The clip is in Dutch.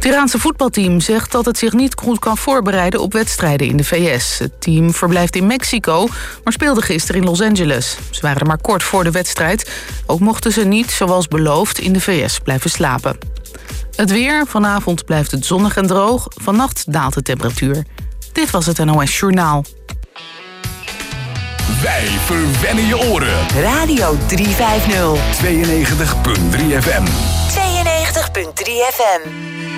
Iraanse voetbalteam zegt dat het zich niet goed kan voorbereiden op wedstrijden in de VS. Het team verblijft in Mexico, maar speelde gisteren in Los Angeles. Ze waren er maar kort voor de wedstrijd. Ook mochten ze niet, zoals beloofd, in de VS blijven slapen. Het weer. Vanavond blijft het zonnig en droog. Vannacht daalt de temperatuur. Dit was het NOS Journaal. Wij verwennen je oren. Radio 350. 92.3 FM. 92.3 FM.